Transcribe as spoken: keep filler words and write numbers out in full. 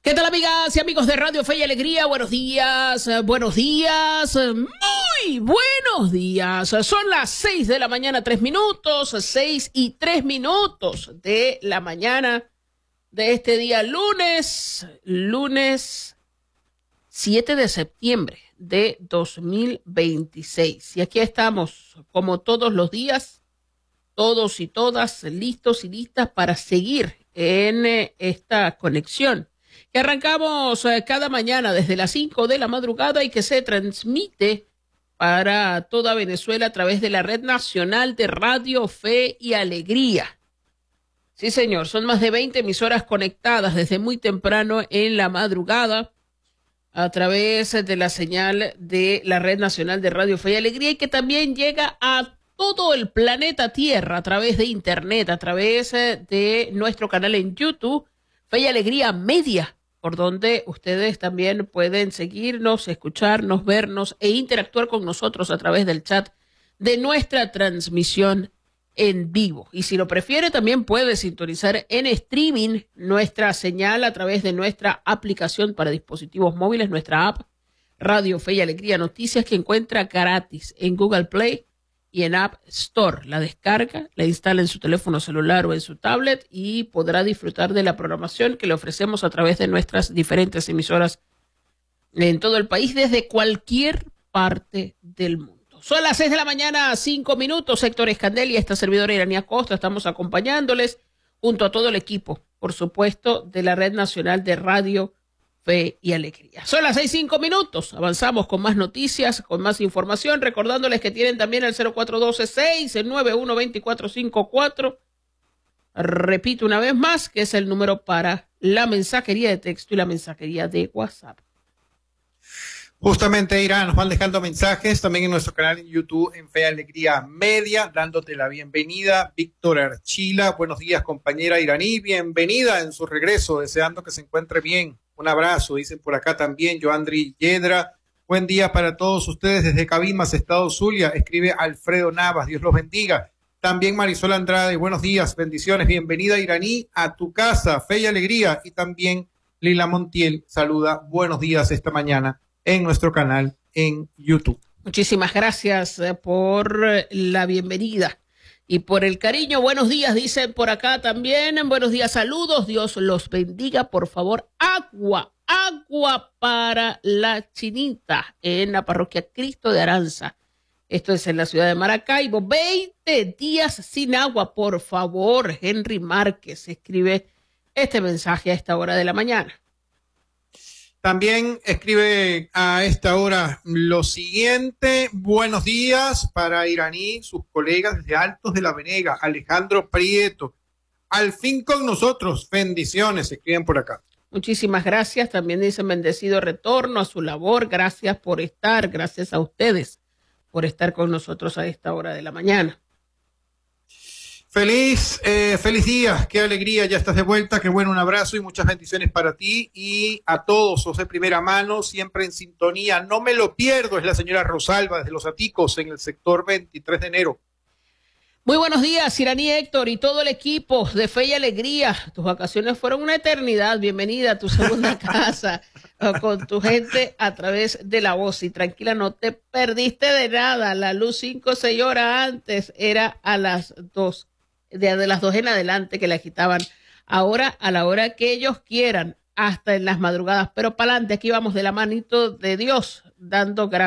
¿Qué tal, amigas y amigos de Radio Fe y Alegría? Buenos días, eh, buenos días, eh, muy buenos días. Son las seis de la mañana, tres minutos, seis y tres minutos de la mañana de este día lunes, lunes siete de septiembre de dos mil veintiséis. Y aquí estamos, como todos los días, todos y todas listos y listas para seguir en eh, esta conexión que arrancamos eh, cada mañana desde las cinco de la madrugada y que se transmite para toda Venezuela a través de la Red Nacional de Radio Fe y Alegría. Sí, señor, son más de veinte emisoras conectadas desde muy temprano en la madrugada a través de la señal de la Red Nacional de Radio Fe y Alegría, y que también llega a todo el planeta Tierra a través de Internet, a través de nuestro canal en YouTube, Fe y Alegría Media, por donde ustedes también pueden seguirnos, escucharnos, vernos e interactuar con nosotros a través del chat de nuestra transmisión en vivo. Y si lo prefiere, también puede sintonizar en streaming nuestra señal a través de nuestra aplicación para dispositivos móviles, nuestra app Radio Fe y Alegría Noticias, que encuentra gratis en Google Play y en App Store. La descarga, la instala en su teléfono celular o en su tablet y podrá disfrutar de la programación que le ofrecemos a través de nuestras diferentes emisoras en todo el país, desde cualquier parte del mundo. Son las seis de la mañana, cinco minutos. Héctor Escandel y esta servidora Iranía Costa estamos acompañándoles junto a todo el equipo, por supuesto, de la Red Nacional de Radio Fe y Alegría. Son las seis, cinco minutos. Avanzamos con más noticias, con más información, recordándoles que tienen también el cero cuatro uno dos, seis nueve uno, dos cuatro cinco cuatro. Repito una vez más, que es el número para la mensajería de texto y la mensajería de WhatsApp. Justamente, Irán, nos van dejando mensajes también en nuestro canal en YouTube, en Fe y Alegría Media, dándote la bienvenida. Víctor Archila, buenos días, compañera iraní, bienvenida en su regreso, deseando que se encuentre bien. Un abrazo, dicen por acá también. Joandri Yedra, buen día para todos ustedes desde Cabimas, Estado Zulia, escribe Alfredo Navas, Dios los bendiga. También Marisol Andrade, buenos días, bendiciones, bienvenida iraní a tu casa, Fe y Alegría. Y también Lila Montiel saluda, buenos días esta mañana en nuestro canal en YouTube. Muchísimas gracias por la bienvenida y por el cariño. Buenos días, dicen por acá también. Buenos días, saludos. Dios los bendiga. Por favor, agua, agua para la Chinita en la parroquia Cristo de Aranza. Esto es en la ciudad de Maracaibo. veinte días sin agua, por favor. Henry Márquez escribe este mensaje a esta hora de la mañana. También escribe a esta hora lo siguiente: buenos días para Iraní, sus colegas desde Altos de la Venega, Alejandro Prieto. Al fin con nosotros, bendiciones, escriben por acá. Muchísimas gracias, también dicen bendecido retorno a su labor, gracias por estar, gracias a ustedes por estar con nosotros a esta hora de la mañana. Feliz, eh, feliz día, qué alegría, ya estás de vuelta, qué bueno, un abrazo y muchas bendiciones para ti y a todos, os de primera mano, siempre en sintonía, no me lo pierdo, es la señora Rosalba desde Los Aticos en el sector veintitrés de enero. Muy buenos días, Iraní, Héctor y todo el equipo de Fe y Alegría. Tus vacaciones fueron una eternidad, bienvenida a tu segunda casa con tu gente a través de la voz y tranquila, no te perdiste de nada, la luz cinco o seis horas antes era a las dos. De, de las dos en adelante que la quitaban. Ahora a la hora que ellos quieran, hasta en las madrugadas, pero para adelante, aquí vamos de la manito de Dios, dando gracias.